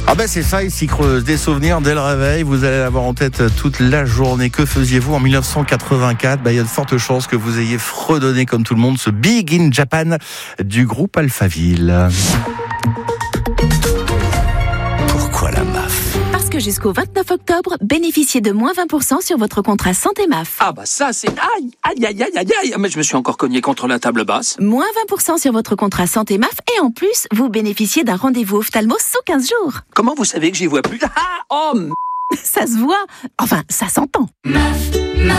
Ah ben c'est ça, ici Creuse, des souvenirs dès le réveil, vous allez l'avoir en tête toute la journée. Que faisiez-vous en 1984 ? Il y a de fortes chances que vous ayez fredonné comme tout le monde ce Big in Japan du groupe Alphaville. Pourquoi la MAF ? Parce que jusqu'au 29 octobre, bénéficiez de moins 20% sur votre contrat santé MAF. Ah bah ça c'est... Aïe, mais je me suis encore cogné contre la table basse. Moins 20% sur votre contrat santé MAF et en plus, vous bénéficiez d'un rendez-vous ophtalmo sous 15 jours. Comment vous savez que j'y vois plus ? Ça se voit, enfin ça s'entend. MAF,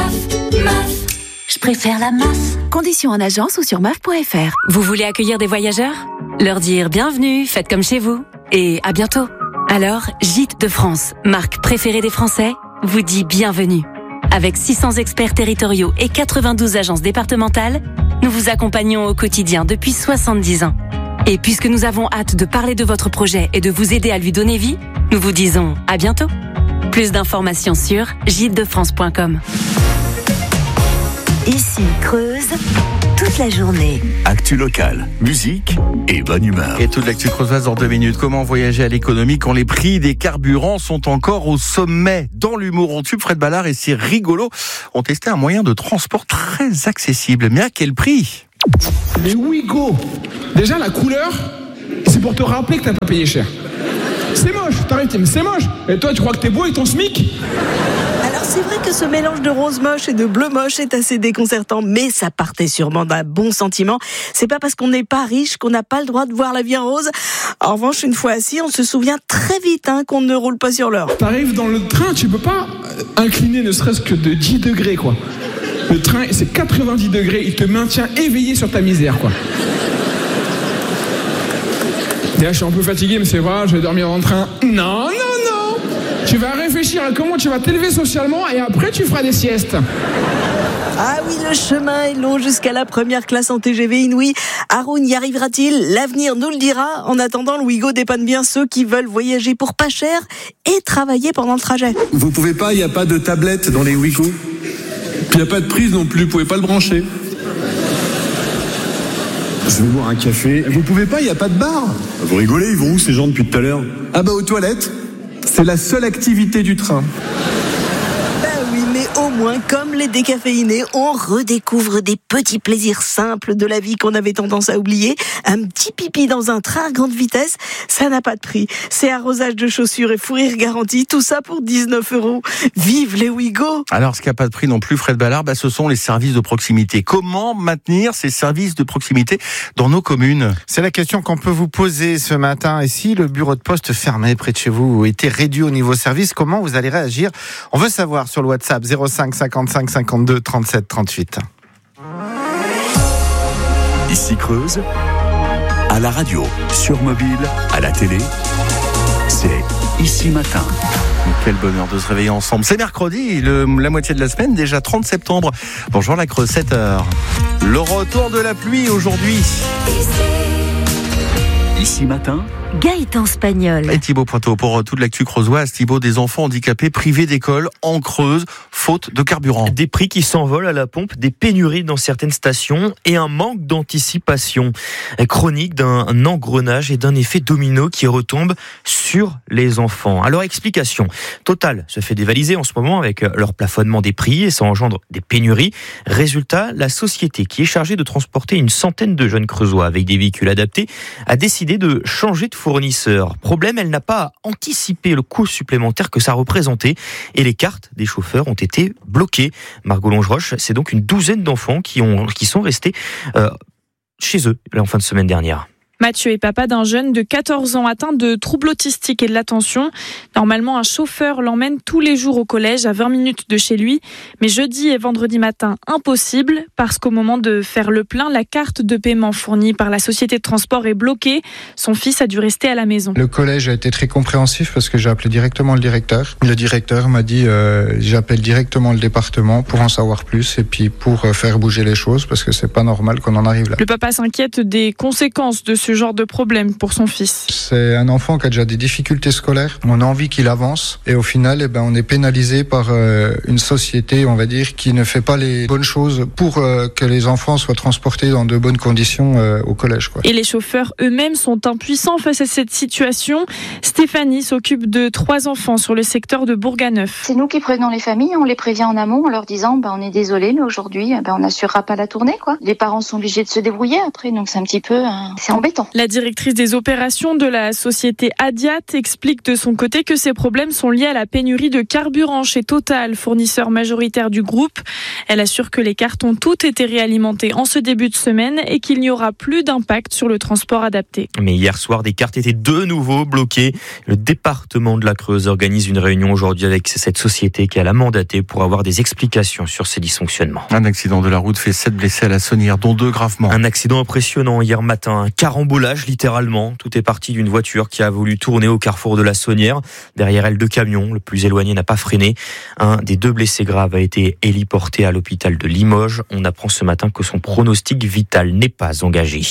je préfère la MAF. Conditions en agence ou sur maf.fr. Vous voulez accueillir des voyageurs ? Leur dire bienvenue, faites comme chez vous. Et à bientôt. Alors, Gîtes de France, marque préférée des Français, vous dit bienvenue. Avec 600 experts territoriaux et 92 agences départementales, nous vous accompagnons au quotidien depuis 70 ans. Et puisque nous avons hâte de parler de votre projet et de vous aider à lui donner vie, nous vous disons à bientôt. Plus d'informations sur gîtesdefrance.com. Ici Creuse, toute la journée. Actu locale, musique et bonne humeur. Et toute l'actu creusoise dans 2 minutes. Comment voyager à l'économie quand les prix des carburants sont encore au sommet ? Dans l'humour, on tube Fred Ballard et ses rigolos ont testé un moyen de transport très accessible. Mais à quel prix ? Les Ouigo. Déjà la couleur, c'est pour te rappeler que t'as pas payé cher. C'est moche, t'arrives, mais c'est moche. Et toi, tu crois que t'es beau avec ton SMIC ? Alors c'est vrai que ce mélange de rose moche et de bleu moche est assez déconcertant, mais ça partait sûrement d'un bon sentiment. C'est pas parce qu'on n'est pas riche qu'on n'a pas le droit de voir la vie en rose. En revanche, une fois assis, on se souvient très vite qu'on ne roule pas sur l'or. T'arrives dans le train, tu peux pas incliner ne serait-ce que de 10 degrés, quoi. Le train, c'est 90 degrés, il te maintient éveillé sur ta misère, quoi. Et là, je suis un peu fatigué, mais c'est vrai, je vais dormir dans le train. Non. Tu vas réfléchir à comment tu vas t'élever socialement et après tu feras des siestes. Ah oui, le chemin est long jusqu'à la première classe en TGV inouï. Haroun y arrivera-t-il ? L'avenir nous le dira. En attendant, le Ouigo dépanne bien ceux qui veulent voyager pour pas cher et travailler pendant le trajet. Vous pouvez pas, il n'y a pas de tablette dans les Ouigo. Puis il n'y a pas de prise non plus, vous pouvez pas le brancher. Je vais boire un café. Vous pouvez pas, il n'y a pas de bar. Vous rigolez, ils vont où ces gens depuis tout à l'heure ? Ah bah aux toilettes. C'est la seule activité du train. Oui, mais au moins, comme les décaféinés, on redécouvre des petits plaisirs simples de la vie qu'on avait tendance à oublier. Un petit pipi dans un train à grande vitesse, ça n'a pas de prix. C'est arrosage de chaussures et fou rire garanti, tout ça pour 19 €. Vive les Ouigo! Alors, ce qui n'a pas de prix non plus, Fred Ballard, ce sont les services de proximité. Comment maintenir ces services de proximité dans nos communes ? C'est la question qu'on peut vous poser ce matin. Et si le bureau de poste fermé près de chez vous était réduit au niveau service, comment vous allez réagir ? On veut savoir sur le WhatsApp 05 55 52 37 38. Ici Creuse, à la radio, sur mobile, à la télé, c'est Ici Matin. Quel bonheur de se réveiller ensemble. C'est mercredi, la moitié de la semaine, déjà 30 septembre. Bonjour la Creuse, 7h. Le retour de la pluie aujourd'hui. Ici Matin, Gaëtan Spagnol. Et Thibaut Pointeau pour toute l'actu creusoise. Thibaut, des enfants handicapés privés d'école en Creuse, faute de carburant. Des prix qui s'envolent à la pompe, des pénuries dans certaines stations et un manque d'anticipation. Chronique d'un engrenage et d'un effet domino qui retombe sur les enfants. Alors explication. Total se fait dévaliser en ce moment avec leur plafonnement des prix et ça engendre des pénuries. Résultat, la société qui est chargée de transporter une centaine de jeunes creusois avec des véhicules adaptés a décidé de changer de fournisseur. Problème, elle n'a pas anticipé le coût supplémentaire que ça représentait et les cartes des chauffeurs ont été bloquées. Margot Longeroche, c'est donc une douzaine d'enfants qui sont restés chez eux en fin de semaine dernière. Mathieu est papa d'un jeune de 14 ans atteint de troubles autistiques et de l'attention. Normalement, un chauffeur l'emmène tous les jours au collège à 20 minutes de chez lui. Mais jeudi et vendredi matin, impossible parce qu'au moment de faire le plein, la carte de paiement fournie par la société de transport est bloquée. Son fils a dû rester à la maison. Le collège a été très compréhensif parce que j'ai appelé directement le directeur. Le directeur m'a dit j'appelle directement le département pour en savoir plus et puis pour faire bouger les choses parce que c'est pas normal qu'on en arrive là. Le papa s'inquiète des conséquences de ce ce genre de problème pour son fils. C'est un enfant qui a déjà des difficultés scolaires. On a envie qu'il avance et au final, on est pénalisé par une société, on va dire, qui ne fait pas les bonnes choses pour que les enfants soient transportés dans de bonnes conditions au collège, quoi. Et les chauffeurs eux-mêmes sont impuissants face à cette situation. Stéphanie s'occupe de 3 enfants sur le secteur de Bourganeuf. C'est nous qui prévenons les familles, on les prévient en amont en leur disant on est désolé, mais aujourd'hui on n'assurera pas la tournée, quoi. Les parents sont obligés de se débrouiller après, donc c'est un petit peu c'est embêtant. La directrice des opérations de la société Adiat explique de son côté que ces problèmes sont liés à la pénurie de carburant chez Total, fournisseur majoritaire du groupe. Elle assure que les cartes ont toutes été réalimentées en ce début de semaine et qu'il n'y aura plus d'impact sur le transport adapté. Mais hier soir, des cartes étaient de nouveau bloquées. Le département de la Creuse organise une réunion aujourd'hui avec cette société qui a la mandatée pour avoir des explications sur ces dysfonctionnements. Un accident de la route fait 7 blessés à la Saunière, dont 2 gravement. Un accident impressionnant hier matin, un carambolage littéralement. Tout est parti d'une voiture qui a voulu tourner au carrefour de la Saunière. Derrière elle, 2 camions. Le plus éloigné n'a pas freiné. Un des 2 blessés graves a été héliporté à l'hôpital de Limoges. On apprend ce matin que son pronostic vital n'est pas engagé.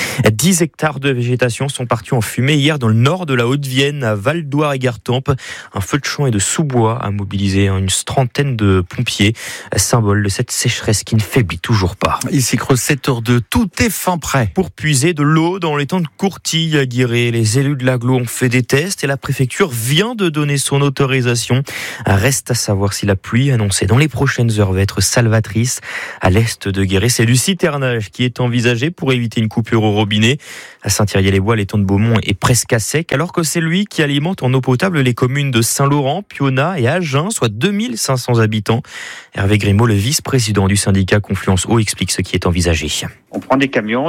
10 hectares de végétation sont partis en fumée hier dans le nord de la Haute-Vienne, à Val-d'Oire et Gartempe. Un feu de champ et de sous-bois a mobilisé une trentaine de pompiers, symbole de cette sécheresse qui ne faiblit toujours pas. Ici Creuse 7h02, tout est fin prêt. Pour puiser de l'eau dans l'étang de Courtille à Guéret, les élus de l'agglo ont fait des tests et la préfecture vient de donner son autorisation. Reste à savoir si la pluie annoncée dans les prochaines heures va être salvatrice. À l'est de Guéret, c'est du citernage qui est envisagé pour éviter une coupure au robinet. À Saint-Thierry-les-Bois, l'étang de Beaumont est presque à sec, alors que c'est lui qui alimente en eau potable les communes de Saint-Laurent, Pionat et Agen, soit 2500 habitants. Hervé Grimaud, le vice-président du syndicat Confluence Eau, explique ce qui est envisagé. On prend des camions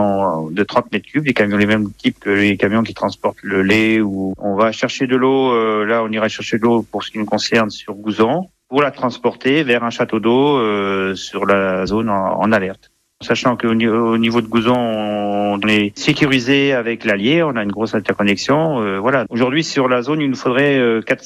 de 30 mètres cubes, des camions les mêmes types que les camions qui transportent le lait, ou on va chercher de l'eau, là on ira chercher de l'eau pour ce qui nous concerne sur Gouzon, pour la transporter vers un château d'eau sur la zone en alerte. Sachant qu'au niveau de Gouzon, on est sécurisé avec l'Allier, on a une grosse interconnexion. Voilà. Aujourd'hui, sur la zone, il nous faudrait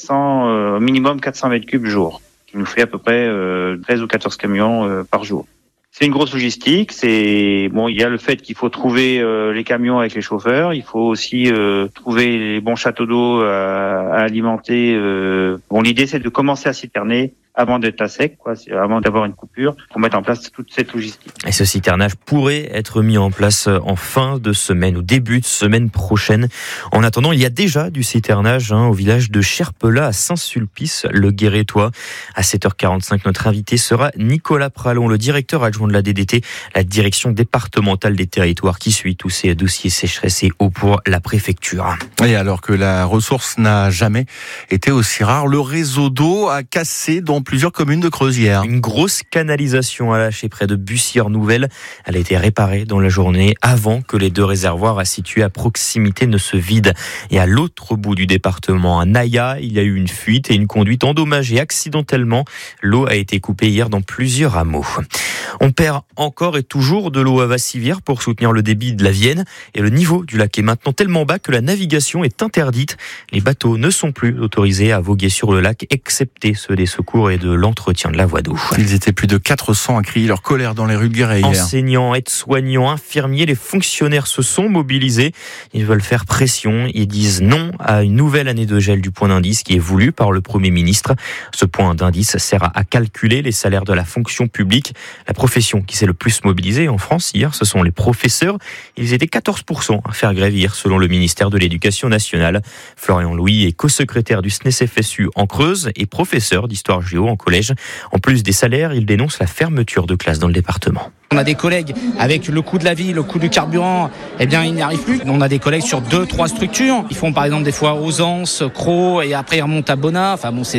minimum 400 mètres cubes jour, qui nous fait à peu près 13 ou 14 camions par jour. C'est une grosse logistique. Il y a le fait qu'il faut trouver les camions avec les chauffeurs. Il faut aussi trouver les bons châteaux d'eau à alimenter. L'idée, c'est de commencer à citerner avant d'être à sec, avant d'avoir une coupure, pour mettre en place toute cette logistique. Et ce citernage pourrait être mis en place en fin de semaine ou début de semaine prochaine. En attendant, il y a déjà du citernage au village de Cherpelat à Saint-Sulpice, le Guérétois. À 7h45, notre invité sera Nicolas Pralon, le directeur adjoint de la DDT, la direction départementale des territoires, qui suit tous ces dossiers sécheresse et eau pour la préfecture. Et alors que la ressource n'a jamais été aussi rare, le réseau d'eau a cassé dans plusieurs communes de Creuse hier. Une grosse canalisation a lâché près de Bussière-Nouvelle. Elle a été réparée dans la journée avant que les 2 réservoirs situés à proximité ne se vident. Et à l'autre bout du département, à Naya, il y a eu une fuite et une conduite endommagée accidentellement. L'eau a été coupée hier dans plusieurs hameaux. On perd encore et toujours de l'eau à Vassivière pour soutenir le débit de la Vienne. Et le niveau du lac est maintenant tellement bas que la navigation est interdite. Les bateaux ne sont plus autorisés à voguer sur le lac, excepté ceux des secours et de l'entretien de la voie d'eau. Ils étaient plus de 400 à crier leur colère dans les rues de Guéret hier. Enseignants, aides-soignants, infirmiers, les fonctionnaires se sont mobilisés. Ils veulent faire pression. Ils disent non à une nouvelle année de gel du point d'indice qui est voulu par le Premier ministre. Ce point d'indice sert à calculer les salaires de la fonction publique. La profession qui s'est le plus mobilisée en France hier, ce sont les professeurs. Ils étaient 14% à faire grève hier, selon le ministère de l'Éducation nationale. Florian Louis est co-secrétaire du SNES-FSU en Creuse et professeur d'histoire géo en collège. En plus des salaires, il dénonce la fermeture de classes dans le département. On a des collègues avec le coût de la vie, le coût du carburant, ils n'y arrivent plus. On a des collègues sur 2-3 structures. Ils font par exemple des fois Ausence, Cros et après ils remontent à Bonnat.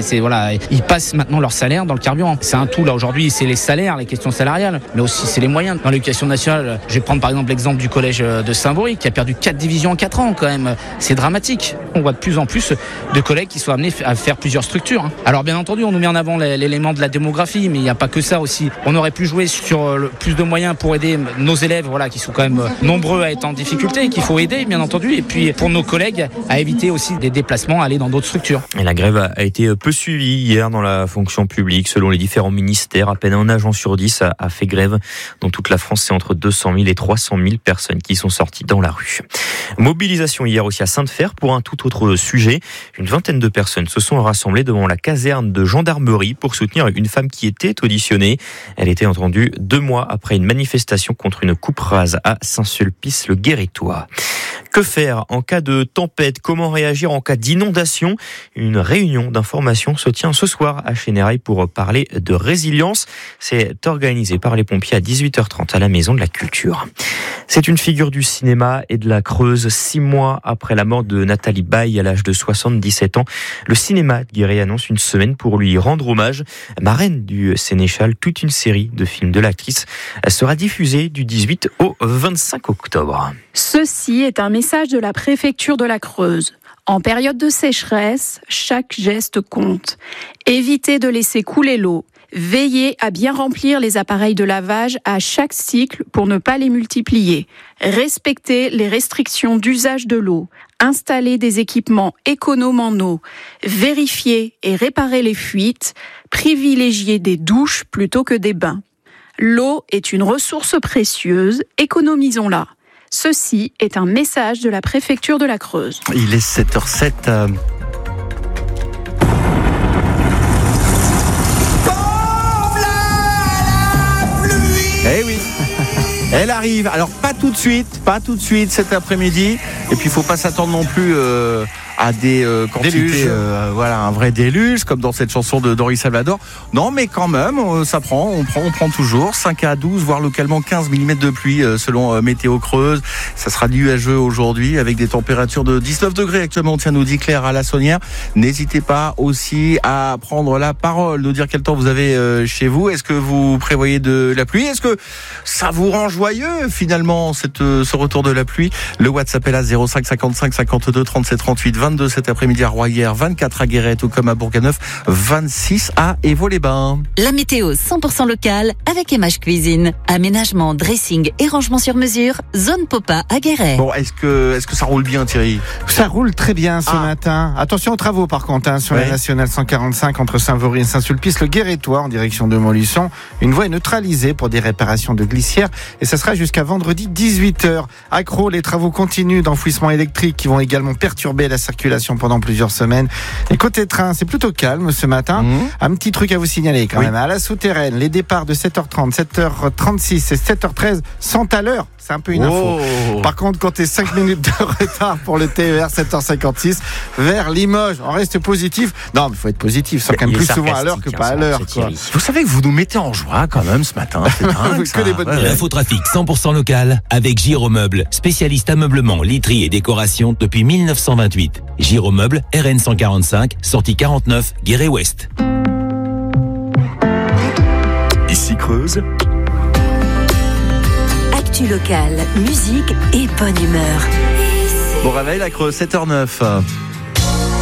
Ils passent maintenant leur salaire dans le carburant. C'est un tout là aujourd'hui, c'est les salaires, les questions salariales, mais aussi c'est les moyens. Dans l'éducation nationale, je vais prendre par exemple l'exemple du collège de Saint-Vaury qui a perdu 4 divisions en 4 ans quand même. C'est dramatique. On voit de plus en plus de collègues qui sont amenés à faire plusieurs structures. Alors bien entendu, on nous met en avant l'élément de la démographie, mais il n'y a pas que ça aussi. On aurait pu jouer sur plus de moyens pour aider nos élèves, voilà, qui sont quand même nombreux à être en difficulté, qu'il faut aider, bien entendu, et puis pour nos collègues, à éviter aussi des déplacements, à aller dans d'autres structures. Et la grève a été peu suivie hier dans la fonction publique. Selon les différents ministères, à peine un agent sur 10 a fait grève. Dans toute la France, c'est entre 200 000 et 300 000 personnes qui sont sorties dans la rue. Mobilisation hier aussi à Sainte-Fère pour un tout autre sujet. Une vingtaine de personnes se sont rassemblées devant la caserne de gendarmerie pour soutenir une femme qui était auditionnée. Elle était entendue 2 mois après une manifestation contre une coupe rase à Saint-Sulpice-le-Guérétois. Que faire en cas de tempête? Comment réagir en cas d'inondation? Une réunion d'information se tient ce soir à Chénérail pour parler de résilience. C'est organisé par les pompiers à 18h30 à la Maison de la Culture. C'est une figure du cinéma et de la Creuse. 6 mois après la mort de Nathalie Baye à l'âge de 77 ans, le cinéma de Guéret annonce une semaine pour lui rendre hommage. Marraine du Sénéchal, toute une série de films de l'actrice sera diffusée du 18 au 25 octobre. Ceci est un message de la préfecture de la Creuse. En période de sécheresse, chaque geste compte. Évitez de laisser couler l'eau. Veillez à bien remplir les appareils de lavage à chaque cycle pour ne pas les multiplier. Respectez les restrictions d'usage de l'eau. Installez des équipements économes en eau. Vérifiez et réparez les fuites. Privilégiez des douches plutôt que des bains. L'eau est une ressource précieuse, économisons-la. Ceci est un message de la préfecture de la Creuse. Il est 7h07. Eh oui, elle arrive. Alors pas tout de suite cet après-midi. Et puis il faut pas s'attendre non plus à des quantités, voilà, un vrai déluge comme dans cette chanson de Henri Salvador. Non, mais quand même, ça prend. On prend toujours 5 à 12, voire localement 15 mm de pluie selon Météo Creuse. Ça sera nuageux aujourd'hui avec des températures de 19 degrés actuellement. Tiens, nous dit Claire à la Saunière. N'hésitez pas aussi à prendre la parole, nous dire quel temps vous avez chez vous. Est-ce que vous prévoyez de la pluie? Est-ce que ça vous rend joyeux finalement ce retour de la pluie? Le WhatsApp est là, 05 55 52 37 38 22 cet après-midi à Royer, 24 à Guéret, tout comme à Bourganeuf, 26 à Évaux-les-Bains. La météo 100% locale avec MH Cuisine. Aménagement, dressing et rangement sur mesure. Zone Popa à Guéret. Bon, est-ce que ça roule bien, Thierry? Ça roule très bien ce matin. Attention aux travaux par contre, sur la nationale 145 entre Saint-Vaury et Saint-Sulpice, le Guérétois en direction de Montluçon. Une voie est neutralisée pour des réparations de glissières et ça sera jusqu'à vendredi 18h. Accro, les travaux continuent d'enfouissement électrique qui vont également perturber la circulation pendant plusieurs semaines. Et côté train, c'est plutôt calme ce matin. Un petit truc à vous signaler quand même. À la souterraine, les départs de 7h30, 7h36 et 7h13 sont à l'heure. C'est un peu une info. Par contre, comptez 5 minutes de retard pour le TER 7h56 vers Limoges. On reste positif. Non, mais il faut être positif. C'est quand même plus souvent à l'heure que pas à l'heure. Vous savez que vous nous mettez en joie quand même ce matin. C'est dingue, que des bonnes L'infotrafic 100% local avec Giromeuble, spécialiste ameublement, literie et décoration depuis 1928. Giromeuble, RN 145, sortie 49, Guéret-Ouest. Ici Creuse. Actu locale, musique et bonne humeur. Bon réveil, la Creuse, 7h09.